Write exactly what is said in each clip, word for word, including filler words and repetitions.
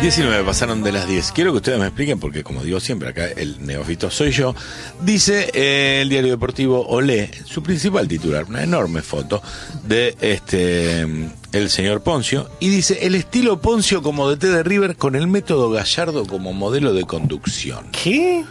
diecinueve pasaron de las diez. Quiero que ustedes me expliquen, porque como digo siempre, acá el neófito soy yo. Dice eh, el diario deportivo Olé, su principal titular, una enorme foto de este el señor Ponzio, y dice: el estilo Ponzio como D T de River con el método Gallardo como modelo de conducción. ¿Qué?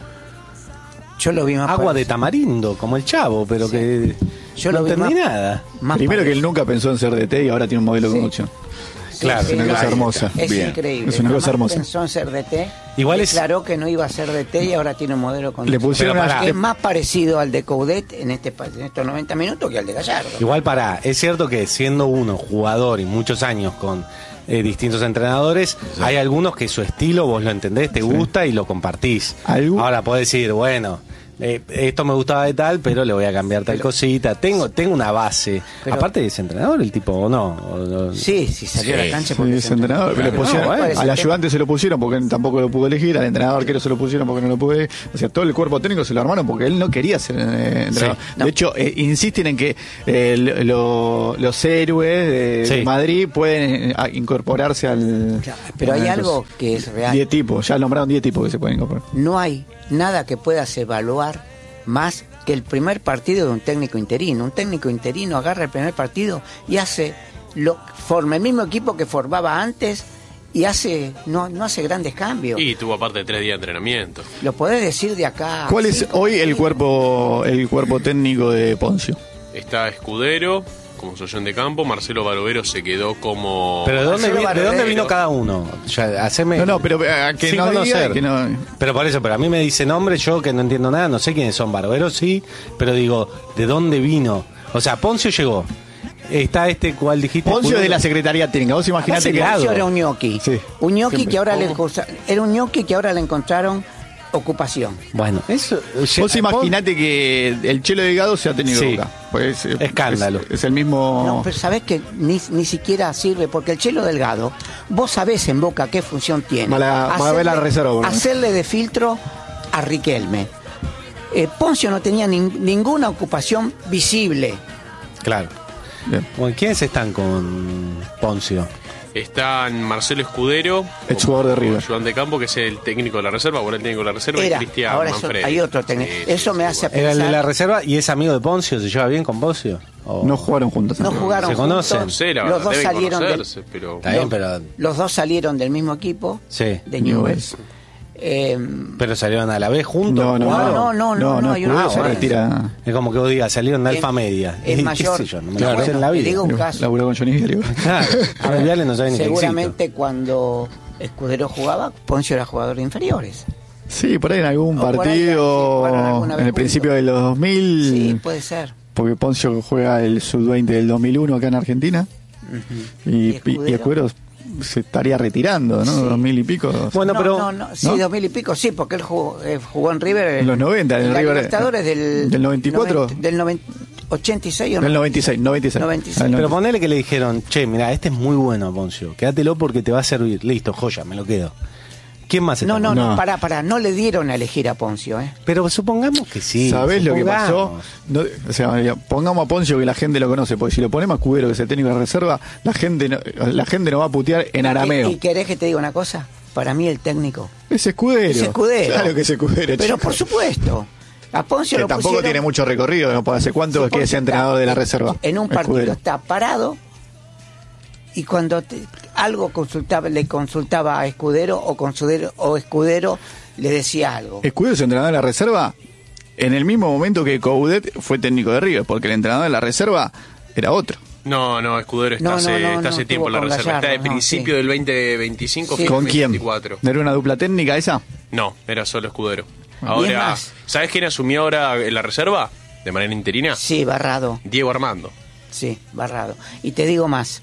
Yo lo vi más Agua parecido. de tamarindo, como el Chavo, pero Sí. que Yo no lo vi entendí más- nada. Más Primero que parecido. él nunca pensó en ser D T y ahora tiene un modelo de Sí. conducción. Sí, Claro, sí, es una cosa no, hermosa. Es Bien. increíble. Es una cosa Jamás hermosa. Pensó en ser D T. Igual es- Declaró que no iba a ser D T y ahora tiene un modelo con Le pusieron Pero una- pará. que es más parecido al de Coudet en este pa- en estos noventa minutos que al de Gallardo. Igual para, es cierto que siendo uno jugador y muchos años con eh, distintos entrenadores, Sí. hay algunos que su estilo vos lo entendés, te Sí. gusta y lo compartís. ¿Algún- Ahora podés decir, bueno, eh, esto me gustaba de tal, pero le voy a cambiar tal cosita. Tengo tengo una base. Pero- Aparte es entrenador el tipo, ¿o no? O no- Sí, sí, salió Sí. a la cancha Sí, porque es entrenador, pero le No, pusieron- ¿cuál es el al tema? ayudante se lo pusieron porque tampoco lo pudo elegir, al entrenador arquero se lo pusieron porque no lo pude, o sea, todo el cuerpo técnico se lo armaron porque él no quería ser eh, entrenador. Sí, no. De hecho, eh, insisten en que eh, lo- los héroes de, Sí. de Madrid pueden eh, a- incorporarse al... Claro, pero hay a algo esos que es real. diez tipos, ya nombraron diez tipos que se pueden incorporar. No hay nada que puedas evaluar más que el primer partido de un técnico interino. Un técnico interino agarra el primer partido y hace lo forma el mismo equipo que formaba antes y hace no no hace grandes cambios. Y tuvo aparte tres días de entrenamiento. Lo podés decir de acá. ¿Cuál es cinco hoy el partidos. cuerpo el cuerpo técnico de Ponzio? Está Escudero como sollón de campo, Marcelo Barovero se quedó como... Pero ¿de dónde, Marcelo vi- ¿de dónde Barbero. vino cada uno? Ya, haceme- No, no, pero eh, que sin no diga conocer. que no... Pero por eso, pero a mí me dice nombre, yo que no entiendo nada, no sé quiénes son. Barbero sí, pero digo, ¿de dónde vino? O sea, Ponzio llegó. Está este, ¿cuál dijiste? Ponzio Julio. de la Secretaría Técnica, vos imaginate que... Ponzio era un ñoqui. Sí, un ñoqui siempre. que ahora le cursa- era un ñoqui que ahora le encontraron ocupación. Bueno, eso... Vos imaginate que el Chelo Delgado sea técnico Sí. de Boca. Pues, eh, Escándalo. Es, es el mismo... No, pero sabés que ni, ni siquiera sirve, porque el Chelo Delgado, vos sabés en Boca qué función tiene. Va la- va a ver la reserva, por lo menos. hacerle de filtro a Riquelme. Eh, Ponzio no tenía nin- ninguna ocupación visible. Claro. Bien. Bueno, ¿quiénes están con Ponzio? Están Marcelo Escudero, Ex jugador de como River. ayudante de campo, que es el técnico de la reserva, bueno, el técnico de la reserva, Era, y Cristian ahora eso- Manfredi. hay otro técnico. Sí, Eso sí, me sí, hace bueno. ¿Era el de la pensar- reserva y es amigo de Ponzio? ¿Se lleva bien con Ponzio? ¿O- No jugaron juntos. No tampoco. jugaron ¿Se conocen? juntos. No sé, la los verdad, dos deben salieron del, conocerse, pero... Está bien, pero... los dos salieron del mismo equipo Sí. de Newell's. Eh, Pero salieron a la vez juntos. No, no, ¿jugaron? no, no, no, no, hay una Escudero se diferencia. retira. Es como que vos digas, salieron de Es- Alfa Media. es ¿Qué mayor. sé yo? No me Claro. lo puse en la Te vida. digo un caso. Laburó con Johnny Viale. Claro. A ver, Viale no sabe ni que existo. Seguramente cuando Escudero jugaba, Ponzio era jugador de inferiores. Sí, por ahí en algún O por ahí, partido, sí, jugaron alguna vez en el juntos. principio de los dos mil, Sí, puede ser. porque Ponzio juega el sub veinte del dos mil uno acá en Argentina, y, Y y, Escudero. y Escudero se estaría retirando, ¿no? Sí. dos mil y pico. Bueno, no, pero... no, no, sí, ¿no? dos mil y pico, sí, porque él jugó, eh, jugó en River En los noventa, en el la River, Libertadores del, del noventa y cuatro. noventa del noventa, ochenta y seis o Del noventa y seis, noventa y seis. noventa y seis. Del Pero noventa y seis. ponele que le dijeron, che, mira, este es muy bueno, Ponzio. Quédatelo porque te va a servir. Listo, joya, me lo quedo. ¿Quién más está? No, no, no, No. pará, pará, no le dieron a elegir a Ponzio, ¿eh? Pero supongamos que sí. ¿Sabés lo que pasó? supongamos. No, o sea, ya, pongamos a Ponzio que la gente lo conoce, porque si lo ponemos a Escudero, que es el técnico de reserva, la gente no, la gente no va a putear en arameo. ¿Y, y querés que te diga una cosa? Para mí el técnico Es Escudero. es Escudero. Claro que es Escudero. Pero chico. por supuesto, a Ponzio Que lo tampoco pusieron- tiene mucho recorrido, ¿no? ¿Hace cuánto Sí, es que es Ponzio entrenador está de la reserva? En un partido Escudero. está parado y cuando te- algo consultaba, le consultaba a Escudero o, Consudero, o Escudero le decía algo. Escudero es entrenador de la reserva en el mismo momento que Coudet fue técnico de River, porque el entrenador de la reserva era otro. No, no, Escudero está No, no, hace, no, está no, hace estuvo tiempo en la con reserva. Gallardo, está de no, principio sí. del veinte veinticinco, Sí. fin ¿Con del quién? veinticuatro. ¿No era una dupla técnica esa? No, era solo Escudero. Y es Ahora, más. ¿sabes quién asumió ahora en la reserva? De manera interina. Sí, Barrado. Diego Armando. Sí, Barrado. Y te digo más.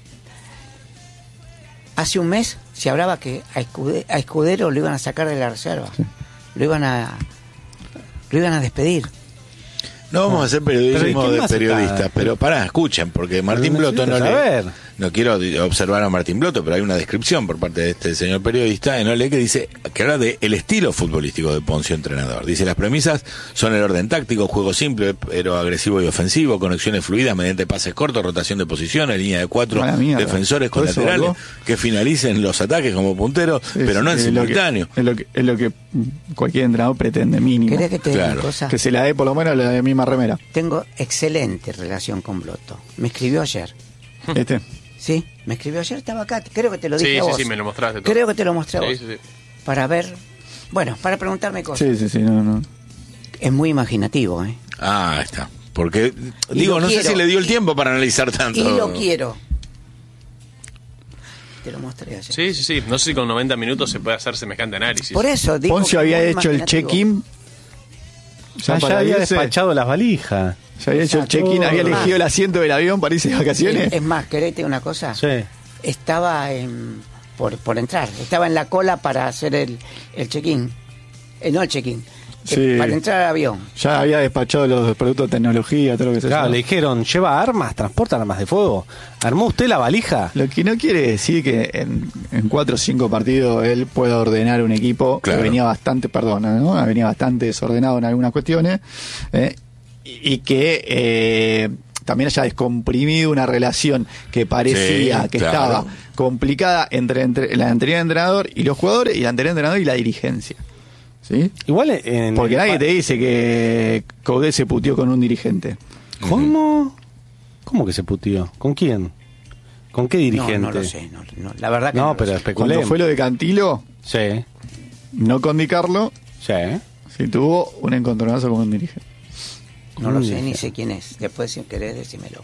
Hace un mes se hablaba que a Escudero, a Escudero lo iban a sacar de la reserva. Lo iban a lo iban a despedir. No vamos a hacer Pero ¿y periodismo quién de más periodistas, está? pero pará, escuchen, porque Martín Pero Blotto no necesito le, saber. no quiero observar a Martín Blotto, pero hay una descripción por parte de este señor periodista en Olé que dice, que habla de el estilo futbolístico de Poncio entrenador. Dice, las premisas son el orden táctico, juego simple pero agresivo y ofensivo, conexiones fluidas mediante pases cortos, rotación de posiciones, línea de cuatro defensores con laterales que finalicen los ataques como punteros, sí, pero no en simultáneo. Es lo, que, es lo que cualquier entrenador pretende mínimo. ¿Querés que te diga claro. una cosa? Que se la dé por lo menos la misma remera. Tengo excelente relación con Blotto. Me escribió ayer. ¿Este? Sí, me escribió ayer, estaba acá, creo que te lo dije sí, a vos. Sí, sí, me lo mostraste todo. Creo que te lo mostré a sí, vos. Sí, sí. Para ver, bueno, para preguntarme cosas. Sí, sí, sí, no, no. Es muy imaginativo, ¿eh? Ah, está. Porque, Y digo, lo no quiero. sé si le dio el tiempo para analizar tanto. Y lo quiero. Te lo mostré ayer. Sí, sí, sí. No sé si con noventa minutos se puede hacer semejante análisis. Por eso digo Poncio que había muy hecho el imaginativo. check-in. Ya, ya para había irse. despachado las valijas. Ya había hecho el Exacto. check-in, había Oh, elegido más. el asiento del avión para irse de vacaciones. Es más, ¿querés te digo una cosa? Sí. Estaba en, por, por entrar, estaba en la cola para hacer el, el check-in. Eh, no el check-in, Sí. eh, para entrar al avión. Ya había despachado los productos de tecnología, todo lo que se Claro, llama. le dijeron, lleva armas, transporta armas de fuego. ¿Armó usted la valija? Lo que no quiere decir que en, en cuatro o cinco partidos él pueda ordenar un equipo Claro. que venía bastante, perdón, ¿no? venía bastante desordenado en algunas cuestiones, eh, y, y que eh, también haya descomprimido una relación que parecía Sí, que claro. estaba complicada entre, entre el anterior entrenador y los jugadores, y el anterior entrenador y la dirigencia. ¿Sí? Igual en... Porque nadie te dice que Coudet se puteó con un dirigente. ¿Cómo? ¿Cómo que se puteó? ¿Con quién? ¿Con qué dirigente? No, no lo sé, no, no, la verdad que No, no, lo pero sé. especulemos. Cuando fue lo de Cantilo, Sí, no con Di Carlo, sí. sí tuvo un encontronazo con un dirigente. No lo Mm, sé, bien. ni sé quién es. Después, si querés, decímelo.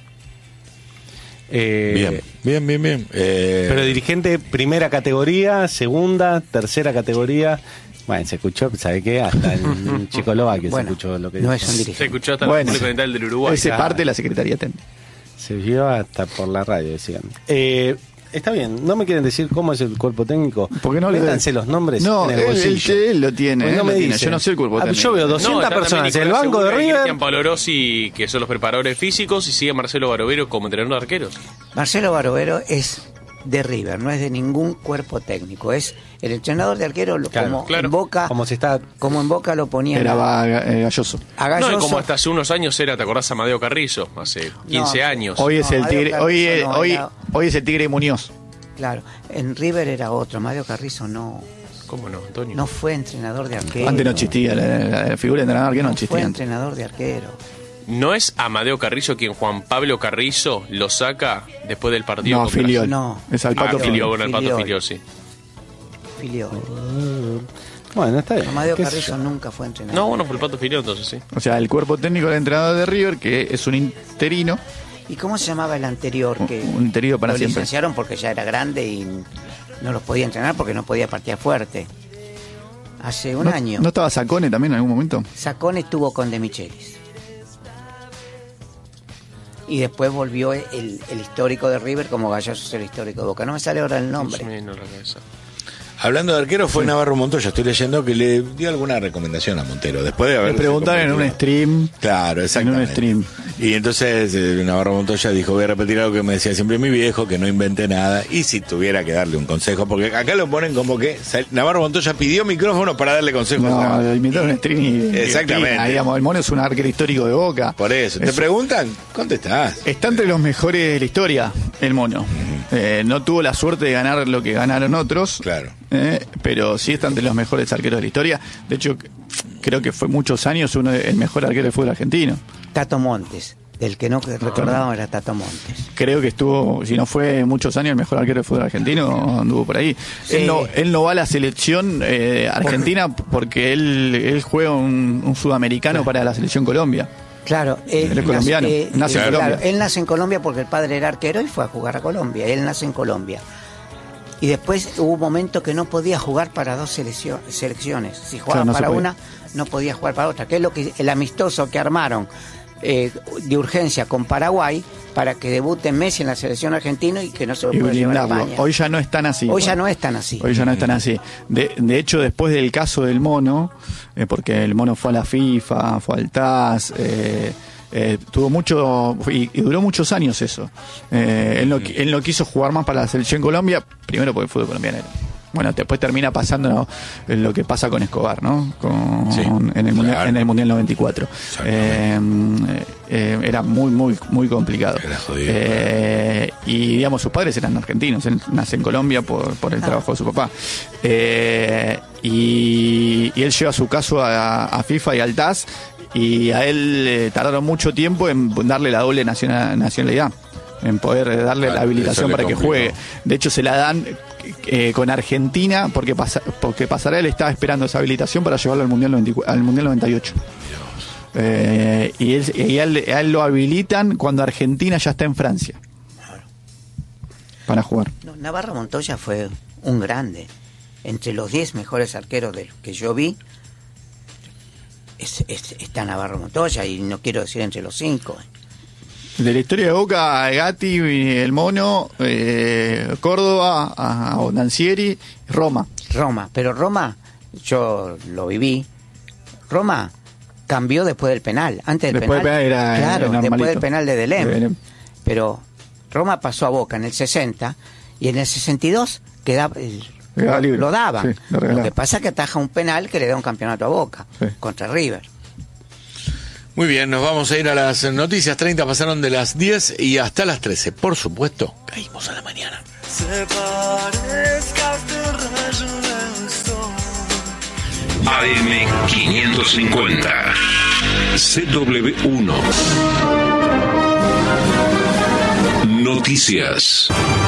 Eh, Bien, bien, bien, bien. Eh, Pero dirigente primera categoría, segunda, tercera categoría. Bueno, se escuchó, ¿sabe qué? Hasta el Checoslovaquia Bueno, se escuchó lo que no dijo. es un Se dirigente. escuchó hasta Bueno, la República Oriental del Uruguay. Ese claro. parte de la Secretaría Técnica. Se vio hasta por la radio, decían. Eh, está bien, no me quieren decir cómo es el cuerpo técnico. ¿Por qué no le- Métanse los nombres No, en el él, bolsillo. él- él lo tiene. Pues él no lo me tiene. dicen. Yo no sé el cuerpo Ah, técnico. yo veo doscientas está personas también en el Nicolás banco de Segura y River. Cristian Palorossi, que son los preparadores físicos, y sigue Marcelo Barovero como entrenador de arqueros. Marcelo Barovero es de River, no es de ningún cuerpo técnico. Es el entrenador de arquero, lo- Claro, como claro. en Boca, Como se está... como en Boca lo ponían Era a, va- eh, Galloso. a No, y Galloso. como hasta hace unos años era, ¿te acordás? Amadeo Carrizo, hace quince No, años. Hoy es No, el Mario tigre, Carrizo hoy, es- no, hoy, era- hoy es el tigre Muñoz. Claro, en River era otro. Mario Carrizo no, ¿Cómo no, Antonio? no fue entrenador de arquero. Antes no existía, la, la- la figura de entrenador que no No existía. fue antes. entrenador de arquero. ¿No es Amadeo Carrizo quien Juan Pablo Carrizo lo saca después del partido? No, contra- Filiol. No. Es al Ah, Pato Filiol, Filiol. bueno, el Pato Filiol. Filiol, sí. Filió. Bueno, está bien. Amadeo ¿Qué sé Carrizo yo? nunca fue entrenador. No, bueno, fue el Pato Filiol entonces, sí. O sea, el cuerpo técnico del entrenador de River, que es un interino. ¿Y cómo se llamaba el anterior? Que Un interino para lo siempre. licenciaron porque ya era grande y no los podía entrenar porque no podía partir fuerte. Hace un ¿No, año. ¿No estaba Sacone también en algún momento? Sacón estuvo con De Michelis. Y después volvió el, el histórico de River como Galloso es el histórico de Boca. No me sale ahora el nombre. Sí, no, la cabeza. Hablando de arquero, fue Navarro Montoya. Estoy leyendo que le dio alguna recomendación a Montero. Después de haber. Me preguntaron en un stream. Claro, exactamente. En un stream. Y entonces eh, Navarro Montoya dijo, voy a repetir algo que me decía siempre mi viejo, que no inventé nada. Y si tuviera que darle un consejo, porque acá lo ponen como que sal- Navarro Montoya pidió micrófono para darle consejos. No, a- lo imitaron en stream. y- Exactamente. y- digamos, el mono es un arquero histórico de Boca. Por eso. ¿Te Es- preguntan? Contestás. Está entre los mejores de la historia, el mono. Eh, no tuvo la suerte de ganar lo que ganaron otros. Claro. eh, pero sí está entre los mejores arqueros de la historia. De hecho, c- creo que fue muchos años uno de- el mejor arquero del fútbol argentino. Tato Montes. Del que no recordábamos era Tato Montes. Creo que estuvo, si no fue muchos años el mejor arquero del fútbol argentino, anduvo por ahí. Sí. Él, no, él no va a la selección eh, argentina porque él, él juega un, un sudamericano para la selección Colombia. Claro, él, Él es colombiano, nace en claro, Colombia. él nace en Colombia porque el padre era arquero y fue a jugar a Colombia. Él nace en Colombia. Y después hubo un momento que no podía jugar para dos seleccio- selecciones. Si jugaba Claro, no se para podía. una, no podía jugar para otra. Que es lo que el amistoso que armaron eh, de urgencia con Paraguay para que debute Messi en la selección argentina y que no se lo Y pueda llevar a blindarlo. España. Hoy ya no es tan así. Hoy ya no es tan así. Hoy ya no están así. De, de hecho, después del caso del mono, eh, porque el mono fue a la FIFA, fue al T A S, eh, Eh, tuvo mucho y, y duró muchos años eso. Eh, él, no, él no quiso jugar más para la selección Colombia, primero porque el fútbol colombiano era... Bueno, después termina pasando, ¿no?, lo que pasa con Escobar, ¿no? Con, sí, en, el mundial, claro. en el Mundial noventa y cuatro. Eh, eh, era muy, muy, muy complicado. Era jodido. Eh, y, digamos, sus padres eran argentinos. Él nace en Colombia por, por el ah. trabajo de su papá. Eh, y, y él lleva su caso a, a FIFA y al T A S, y a él eh, tardaron mucho tiempo en darle la doble nacional, nacionalidad, en poder darle claro, la habilitación para que juegue. De hecho, se la dan eh, con Argentina porque, pasa, porque Pasarela estaba esperando esa habilitación para llevarlo al Mundial, noventa, al mundial noventa y ocho. Eh, y él, y a, él, a él lo habilitan cuando Argentina ya está en Francia para jugar. No, Navarro Montoya fue un grande. Entre los diez mejores arqueros de los que yo vi, es, es, está Navarro Montoya, y no quiero decir entre los cinco. De la historia de Boca, Gatti, el Mono, eh, Córdoba, a Bondancieri, Roma. Roma, pero Roma, yo lo viví. Roma cambió después del penal. Antes del después penal, del penal era, claro, era después del penal de Delem. De Delem. Pero Roma pasó a Boca en el sesenta, y en el sesenta y dos quedaba, lo, lo daban. Sí, lo, lo que pasa es que ataja un penal que le da un campeonato a Boca, sí, contra River. Muy bien, nos vamos a ir a las noticias. treinta pasaron de las diez y hasta las trece. Por supuesto, caímos a la mañana. A M quinientos cincuenta C W uno Noticias.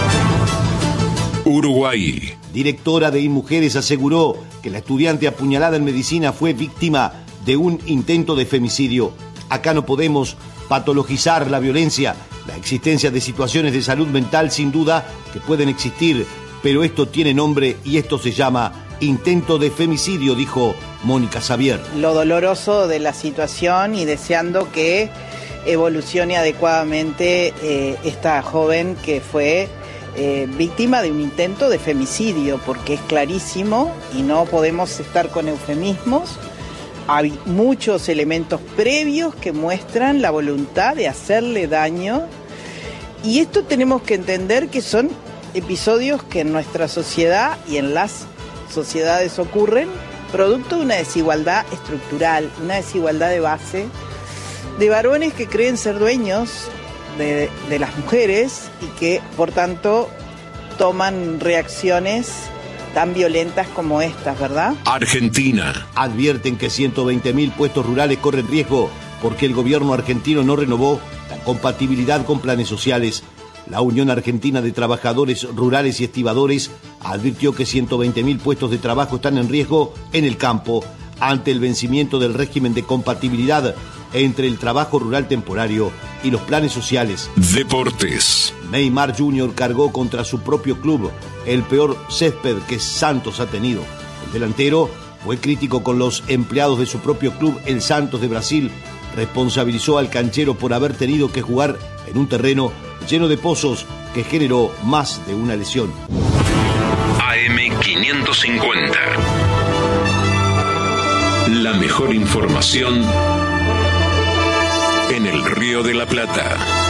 Uruguay. Directora de InMujeres aseguró que la estudiante apuñalada en medicina fue víctima de un intento de femicidio. Acá no podemos patologizar la violencia. La existencia de situaciones de salud mental sin duda que pueden existir, pero esto tiene nombre y esto se llama intento de femicidio, dijo Mónica Xavier. Lo doloroso de la situación y deseando que evolucione adecuadamente eh, esta joven que fue eh, víctima de un intento de femicidio, porque es clarísimo y no podemos estar con eufemismos. Hay muchos elementos previos que muestran la voluntad de hacerle daño, y esto tenemos que entender que son episodios que en nuestra sociedad y en las sociedades ocurren producto de una desigualdad estructural, una desigualdad de base, de varones que creen ser dueños de, de las mujeres y que por tanto toman reacciones tan violentas como estas, ¿verdad? Argentina. Advierten que ciento veinte mil puestos rurales corren riesgo porque el gobierno argentino no renovó la compatibilidad con planes sociales. La Unión Argentina de Trabajadores Rurales y Estibadores advirtió que ciento veinte mil puestos de trabajo están en riesgo en el campo ante el vencimiento del régimen de compatibilidad entre el trabajo rural temporario y los planes sociales. Deportes. Neymar junior cargó contra su propio club el peor césped que Santos ha tenido. El delantero fue crítico con los empleados de su propio club, el Santos de Brasil. Responsabilizó al canchero por haber tenido que jugar en un terreno lleno de pozos que generó más de una lesión. A M quinientos cincuenta. La mejor información en el Río de la Plata.